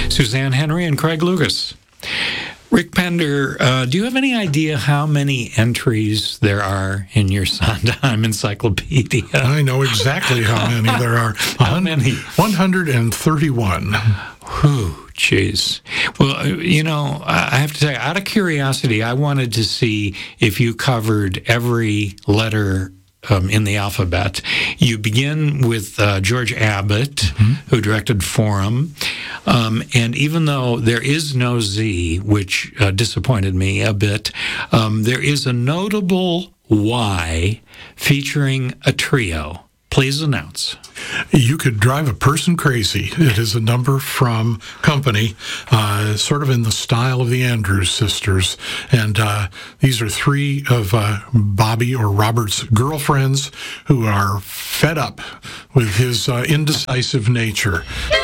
Suzanne Henry and Craig Lucas. Rick Pender, do you have any idea how many entries there are in your Sondheim encyclopedia? I know exactly how many there are. How many? 131. Whew, jeez. Well, I have to say, out of curiosity, I wanted to see if you covered every letter in the alphabet. You begin with George Abbott, who directed Forum. And even though there is no Z, which disappointed me a bit, there is a notable Y featuring a trio. Please announce. You could drive a person crazy. It is a number from Company, sort of in the style of the Andrews Sisters. And these are three of Bobby or Robert's girlfriends who are fed up with his indecisive nature.